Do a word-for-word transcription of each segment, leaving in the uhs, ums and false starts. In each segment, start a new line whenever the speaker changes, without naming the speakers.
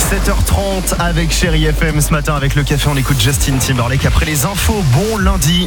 sept heures trente avec Chérie F M. Ce matin, avec le café, on écoute Justin Timberlake. Après les infos, bon lundi.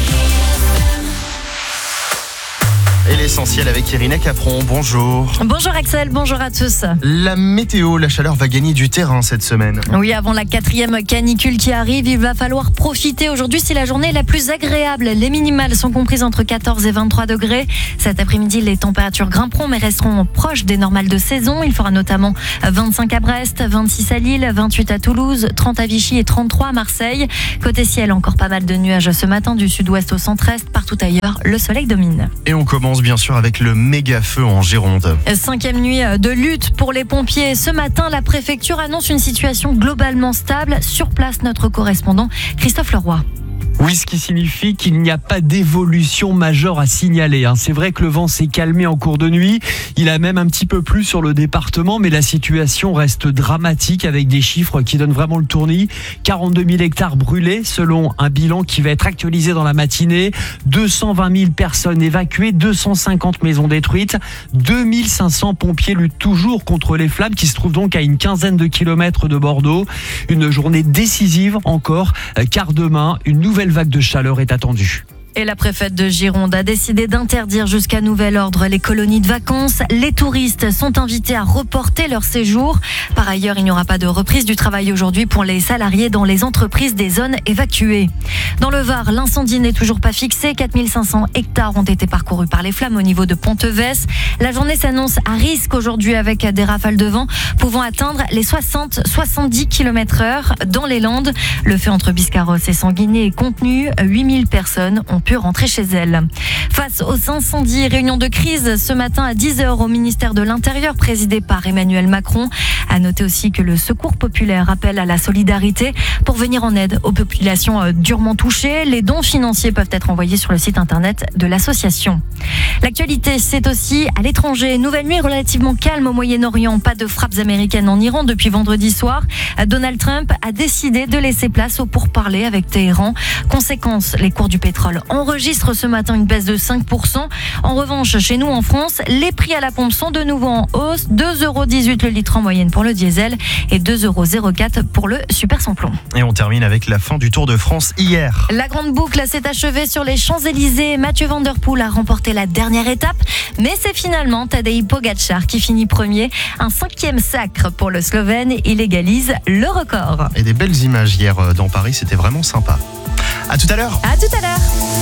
Et l'essentiel avec Irina Capron. Bonjour.
Bonjour Axel, bonjour à tous.
La météo, la chaleur va gagner du terrain cette semaine.
Oui, avant la quatrième canicule qui arrive, il va falloir profiter. Aujourd'hui, c'est la journée la plus agréable. Les minimales sont comprises entre quatorze et vingt-trois degrés. Cet après-midi, les températures grimperont mais resteront proches des normales de saison. Il fera notamment vingt-cinq à Brest, vingt-six à Lille, vingt-huit à Toulouse, trente à Vichy et trente-trois à Marseille. Côté ciel, encore pas mal de nuages ce matin du sud-ouest au centre-est. Partout ailleurs, le soleil domine.
Et on commence bien sûr avec le méga feu en Gironde.
Cinquième nuit de lutte pour les pompiers. Ce matin, la préfecture annonce une situation globalement stable. Sur place, notre correspondant Christophe Leroy.
Oui, ce qui signifie qu'il n'y a pas d'évolution majeure à signaler. C'est vrai que le vent s'est calmé en cours de nuit. Il a même un petit peu plu sur le département, mais la situation reste dramatique avec des chiffres qui donnent vraiment le tournis. quarante-deux mille hectares brûlés selon un bilan qui va être actualisé dans la matinée. deux cent vingt mille personnes évacuées, deux cent cinquante maisons détruites. deux mille cinq cents pompiers luttent toujours contre les flammes qui se trouvent donc à une quinzaine de kilomètres de Bordeaux. Une journée décisive encore, car demain, une nouvelle vague de chaleur est attendue.
Et la préfète de Gironde a décidé d'interdire jusqu'à nouvel ordre les colonies de vacances. Les touristes sont invités à reporter leur séjour. Par ailleurs, il n'y aura pas de reprise du travail aujourd'hui pour les salariés dans les entreprises des zones évacuées. Dans le Var, l'incendie n'est toujours pas fixé. quatre mille cinq cents hectares ont été parcourus par les flammes au niveau de Ponteves. La journée s'annonce à risque aujourd'hui avec des rafales de vent pouvant atteindre les soixante à soixante-dix kilomètres heure dans les Landes. Le feu entre Biscarrosse et Sanguinet est contenu. huit mille personnes ont pu rentrer chez elles. Face aux incendies, réunion de crise ce matin à dix heures au ministère de l'Intérieur présidé par Emmanuel Macron. À noter aussi que le Secours populaire appelle à la solidarité pour venir en aide aux populations durement touchées. Les dons financiers peuvent être envoyés sur le site internet de l'association. L'actualité, c'est aussi à l'étranger. Nouvelle nuit relativement calme au Moyen-Orient. Pas de frappes américaines en Iran depuis vendredi soir. Donald Trump a décidé de laisser place aux pourparlers avec Téhéran. Conséquence, les cours du pétrole enregistrent ce matin une baisse de cinq pour cent. En revanche, chez nous en France, les prix à la pompe sont de nouveau en hausse. deux euros dix-huit le litre en moyenne pour le diesel et deux euros zéro quatre pour le super sans-plomb.
Et on termine avec la fin du Tour de France hier.
La grande boucle s'est achevée sur les Champs-Élysées. Mathieu Van Der Poel a remporté la dernière étape, mais c'est finalement Tadej Pogačar qui finit premier. Un cinquième sacre pour le Slovène. Il égalise le record.
Et des belles images hier dans Paris, c'était vraiment sympa. À tout à l'heure.
À tout à l'heure.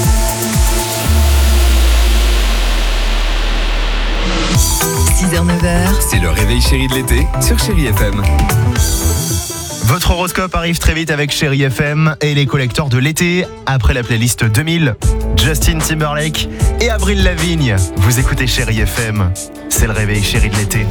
six heures neuf heures,
c'est le réveil chéri de l'été sur Chérie F M.
Votre horoscope arrive très vite avec Chérie F M et les collecteurs de l'été. Après la playlist deux mille, Justin Timberlake et Avril Lavigne. Vous écoutez Chérie F M, c'est le réveil chéri de l'été.